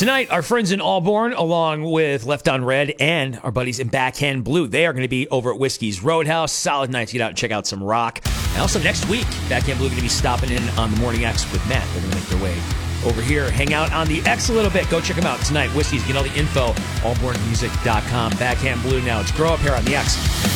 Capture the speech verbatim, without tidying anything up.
Tonight, our friends in Auburn, along with Left on Red and our buddies in Backhand Blue, they are going to be over at Whiskey's Roadhouse. Solid night to get out and check out some rock. And also next week, Backhand Blue are going to be stopping in on the Morning X with Matt. They're going to make their way over here, hang out on the X a little bit. Go check them out tonight. Whiskey's, get all the info, auburn music dot com. Backhand Blue now. It's Grow Up here on the X.